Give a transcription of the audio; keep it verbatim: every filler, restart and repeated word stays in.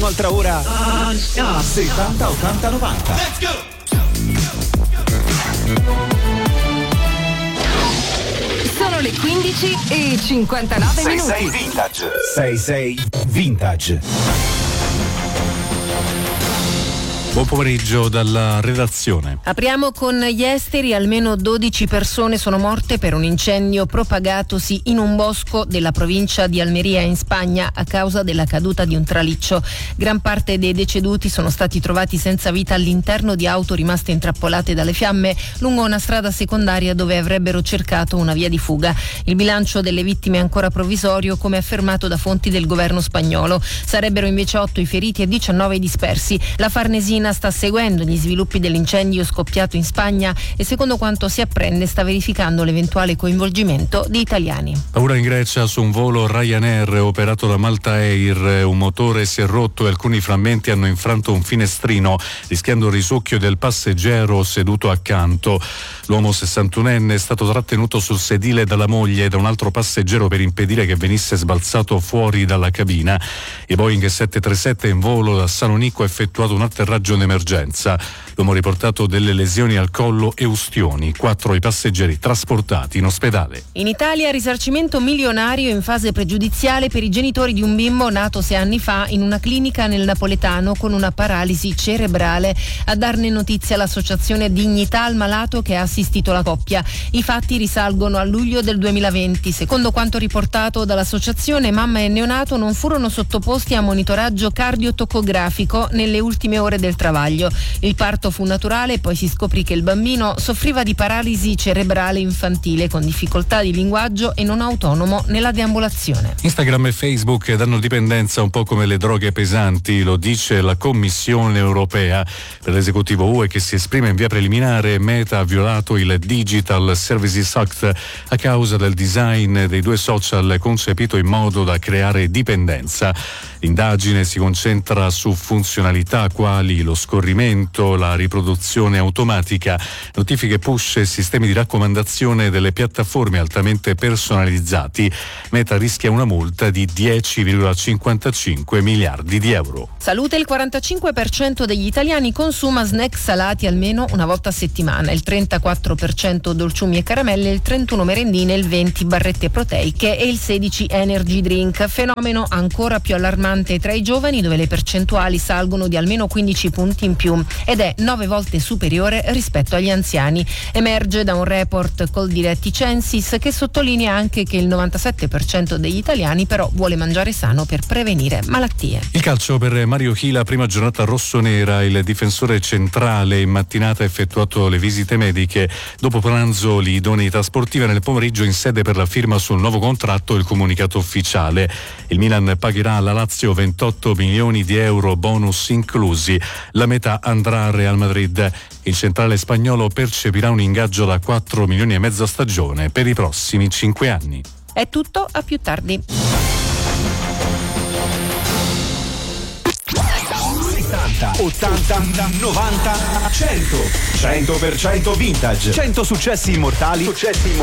un'altra ora settanta ottanta novanta. Let's go! Sono le quindici e cinquantanove minuti. sei sei Vintage. sei sei Vintage. Buon pomeriggio dalla redazione. Apriamo con gli esteri. Almeno dodici persone sono morte per un incendio propagatosi in un bosco della provincia di Almeria in Spagna a causa della caduta di un traliccio. Gran parte dei deceduti sono stati trovati senza vita all'interno di auto rimaste intrappolate dalle fiamme lungo una strada secondaria dove avrebbero cercato una via di fuga. Il bilancio delle vittime è ancora provvisorio, come affermato da fonti del governo spagnolo. Sarebbero invece otto i feriti e diciannove i dispersi. La Farnesina sta seguendo gli sviluppi dell'incendio scoppiato in Spagna e, secondo quanto si apprende, sta verificando l'eventuale coinvolgimento di italiani. Paura in Grecia su un volo Ryanair operato da Malta Air. Un motore si è rotto e alcuni frammenti hanno infranto un finestrino, rischiando il risucchio del passeggero seduto accanto. L'uomo sessantunenne è stato trattenuto sul sedile dalla moglie e da un altro passeggero per impedire che venisse sbalzato fuori dalla cabina. Il Boeing sette tre sette in volo da Salonicco ha effettuato un atterraggio d'emergenza. L'uomo ha riportato delle lesioni al collo e ustioni. Quattro i passeggeri trasportati in ospedale. In Italia risarcimento milionario in fase pregiudiziale per i genitori di un bimbo nato sei anni fa in una clinica nel napoletano con una paralisi cerebrale. A darne notizia l'associazione Dignità al malato che ha assistito la coppia. I fatti risalgono a luglio del duemilaventi. Secondo quanto riportato dall'associazione, mamma e neonato non furono sottoposti a monitoraggio cardiotocografico nelle ultime ore del travaglio. Il parto fu naturale e poi si scoprì che il bambino soffriva di paralisi cerebrale infantile con difficoltà di linguaggio e non autonomo nella deambulazione. Instagram e Facebook danno dipendenza un po' come le droghe pesanti, lo dice la Commissione europea. Per l'esecutivo U E che si esprime in via preliminare, Meta ha violato il Digital Services Act a causa del design dei due social concepito in modo da creare dipendenza. L'indagine si concentra su funzionalità quali lo scorrimento, la riproduzione automatica, notifiche push e sistemi di raccomandazione delle piattaforme altamente personalizzati. Meta rischia una multa di dieci virgola cinquantacinque miliardi di euro. Salute: il quarantacinque per cento degli italiani consuma snack salati almeno una volta a settimana, il trentaquattro per cento dolciumi e caramelle, il trentuno merendine, il venti barrette proteiche e il sedici energy drink. Fenomeno ancora più allarmante tra i giovani, dove le percentuali salgono di almeno quindici punti in più ed è nove volte superiore rispetto agli anziani. Emerge da un report Coldiretti Censis che sottolinea anche che il novantasette per cento degli italiani però vuole mangiare sano per prevenire malattie. Il calcio per Mario Chila, prima giornata rossonera. Il difensore centrale in mattinata ha effettuato le visite mediche, dopo pranzo l'idoneità sportiva, nel pomeriggio in sede per la firma sul nuovo contratto il comunicato ufficiale. Il Milan pagherà alla Lazio ventotto milioni di euro, bonus inclusi. La metà andrà al Real Madrid. Il centrale spagnolo percepirà un ingaggio da quattro milioni e mezzo a stagione per i prossimi cinque anni. È tutto, a più tardi. settanta, ottanta, novanta, cento. cento per cento Vintage. cento successi immortali. Successi immortali.